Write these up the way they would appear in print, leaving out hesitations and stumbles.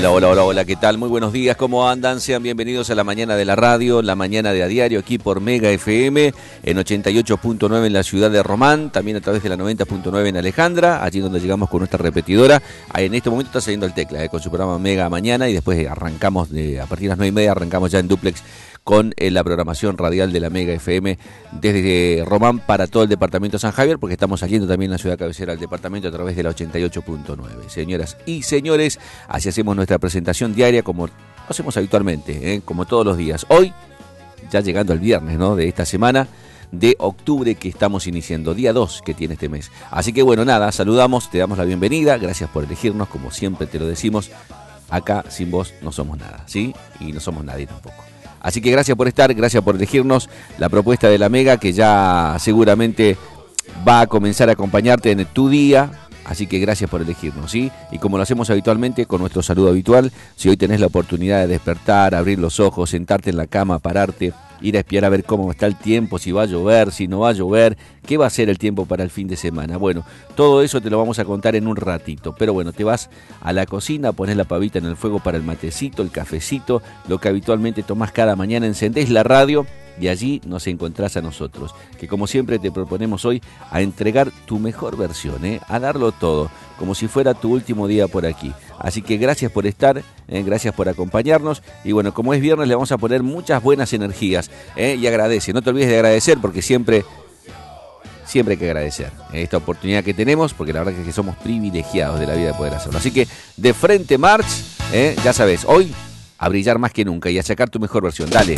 Hola, hola, hola, hola, ¿qué tal? Muy buenos días, ¿cómo andan? Sean bienvenidos a la mañana de la radio, la mañana de a diario, aquí por Mega FM, en 88.9 en la ciudad de Román, también a través de la 90.9 en Alejandra, allí donde llegamos con nuestra repetidora. Ahí en este momento está saliendo el Tecla, con su programa Mega Mañana, y después arrancamos, a partir de las 9:30, arrancamos ya en Duplex con la programación radial de la Mega FM desde Román para todo el departamento de San Javier, porque estamos saliendo también en la ciudad cabecera del departamento a través de la 88.9. Señoras y señores, así hacemos nuestra presentación diaria como hacemos habitualmente, como todos los días. Hoy, ya llegando al viernes, ¿no?, de esta semana de octubre que estamos iniciando, día 2 que tiene este mes. Así que bueno, nada, saludamos, te damos la bienvenida, gracias por elegirnos, como siempre te lo decimos, acá sin vos no somos nada, ¿sí? Y no somos nadie tampoco. Así que gracias por estar, gracias por elegirnos. La propuesta de la Mega que ya seguramente va a comenzar a acompañarte en tu día. Así que gracias por elegirnos, ¿sí? Y como lo hacemos habitualmente, con nuestro saludo habitual, si hoy tenés la oportunidad de despertar, abrir los ojos, sentarte en la cama, pararte, ir a espiar a ver cómo está el tiempo, si va a llover, si no va a llover, qué va a ser el tiempo para el fin de semana. Bueno, todo eso te lo vamos a contar en un ratito. Pero bueno, te vas a la cocina, pones la pavita en el fuego para el matecito, el cafecito, lo que habitualmente tomás cada mañana, encendés la radio y allí nos encontrás a nosotros, que como siempre te proponemos hoy a entregar tu mejor versión, a darlo todo, como si fuera tu último día por aquí. Así que gracias por estar, gracias por acompañarnos, y bueno, como es viernes le vamos a poner muchas buenas energías, y agradece, no te olvides de agradecer, porque siempre hay que agradecer esta oportunidad que tenemos, porque la verdad es que somos privilegiados de la vida de poder hacerlo. Así que de frente march, ya sabes, hoy a brillar más que nunca y a sacar tu mejor versión. Dale.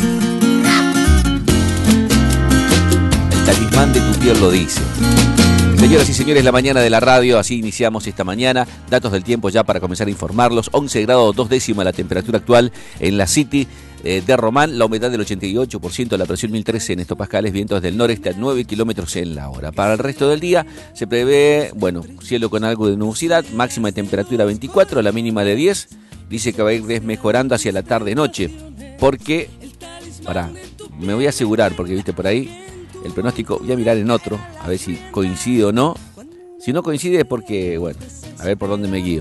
Talismán de tu piel lo dice. Señoras y señores, la mañana de la radio, así iniciamos esta mañana. Datos del tiempo ya para comenzar a informarlos. 11 grados 2 décimas la temperatura actual en la City de Román. La humedad del 88%, la presión 1013 en hectopascales, vientos del noreste a 9 kilómetros en la hora. Para el resto del día se prevé, bueno, cielo con algo de nubosidad, máxima de temperatura 24, la mínima de 10. Dice que va a ir desmejorando hacia la tarde-noche. Porque, me voy a asegurar, porque viste por ahí el pronóstico, voy a mirar en otro, a ver si coincide o no. Si no coincide es porque, bueno, a ver por dónde me guío.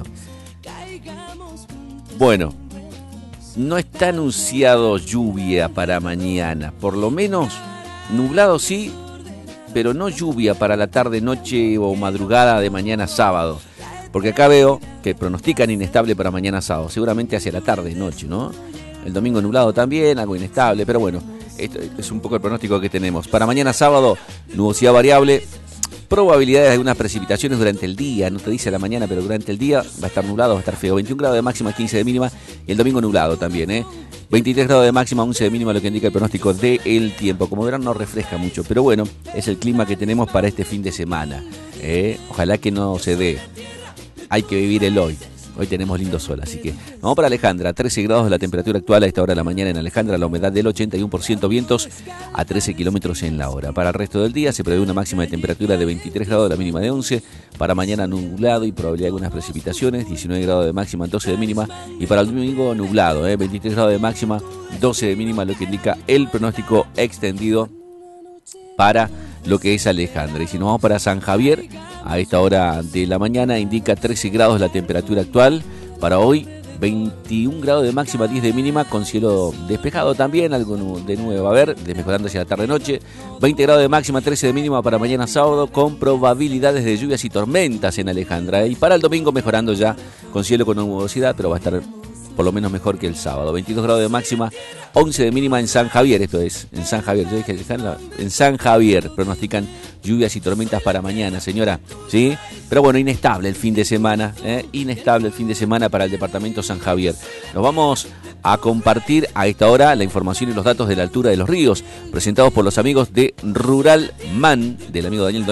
Bueno, no está anunciado lluvia para mañana, por lo menos nublado sí, pero no lluvia para la tarde, noche o madrugada de mañana sábado. Porque acá veo que pronostican inestable para mañana sábado, seguramente hacia la tarde, noche, ¿no? El domingo nublado también, algo inestable, pero bueno, esto es un poco el pronóstico que tenemos. Para mañana sábado, nubosidad variable, probabilidades de algunas precipitaciones durante el día, no te dice la mañana, pero durante el día va a estar nublado, va a estar feo. 21 grados de máxima, 15 de mínima, y el domingo nublado también, 23 grados de máxima, 11 de mínima, lo que indica el pronóstico del tiempo. Como verán, no refresca mucho, pero bueno, es el clima que tenemos para este fin de semana. Ojalá que no se dé. Hay que vivir el hoy. Hoy tenemos lindo sol, así que vamos para Alejandra. 13 grados la temperatura actual a esta hora de la mañana en Alejandra, la humedad del 81%, vientos a 13 kilómetros en la hora. Para el resto del día se prevé una máxima de temperatura de 23 grados, la mínima de 11. Para mañana nublado y probabilidad de algunas precipitaciones, 19 grados de máxima, 12 de mínima. Y para el domingo nublado, 23 grados de máxima, 12 de mínima, lo que indica el pronóstico extendido para lo que es Alejandra. Y si nos vamos para San Javier, a esta hora de la mañana indica 13 grados la temperatura actual. Para hoy, 21 grados de máxima, 10 de mínima, con cielo despejado también, algo de nube va a haber, desmejorando hacia la tarde-noche. 20 grados de máxima, 13 de mínima para mañana sábado, con probabilidades de lluvias y tormentas en Alejandra. Y para el domingo mejorando ya, con cielo con nubosidad, pero va a estar por lo menos mejor que el sábado. 22 grados de máxima, 11 de mínima en San Javier, esto es, en San Javier. Yo dije, en San Javier pronostican lluvias y tormentas para mañana, señora, ¿sí? Pero bueno, inestable el fin de semana, inestable el fin de semana para el departamento San Javier. Nos vamos a compartir a esta hora la información y los datos de la altura de los ríos, presentados por los amigos de Rural Man, del amigo Daniel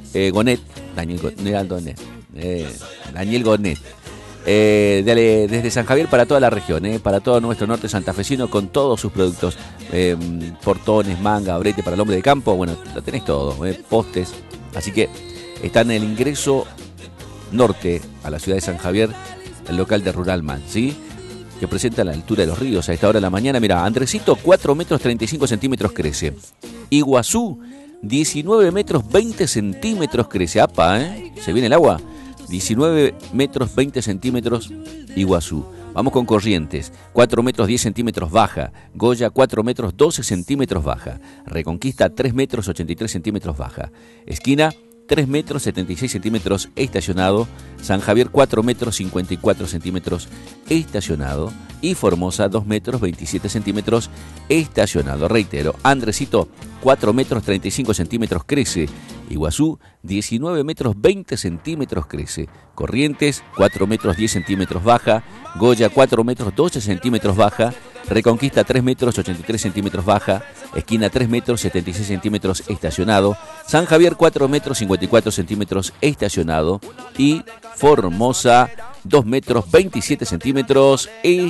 Gonet. Desde San Javier para toda la región, para todo nuestro norte santafesino, con todos sus productos, portones, manga, brete para el hombre de campo, bueno, lo tenés todo, postes. Así que está en el ingreso norte a la ciudad de San Javier, el local de Rural Man, ¿sí? Que presenta la altura de los ríos a esta hora de la mañana. Mira, Andresito, 4 metros 35 centímetros crece. Iguazú, 19 metros 20 centímetros crece. ¡Apa, se viene el agua! 19 metros 20 centímetros Iguazú. Vamos con Corrientes, 4 metros 10 centímetros baja. Goya, 4 metros 12 centímetros baja. Reconquista, 3 metros 83 centímetros baja. Esquina, 3 metros 76 centímetros estacionado. San Javier, 4 metros 54 centímetros estacionado. Y Formosa, 2 metros 27 centímetros estacionado. Reitero, Andresito, 4 metros 35 centímetros crece. Iguazú, 19 metros 20 centímetros crece. Corrientes, 4 metros 10 centímetros baja. Goya, 4 metros 12 centímetros baja. Reconquista, 3 metros 83 centímetros baja. Esquina, 3 metros 76 centímetros estacionado. San Javier, 4 metros 54 centímetros estacionado. Y Formosa, 2 metros 27 centímetros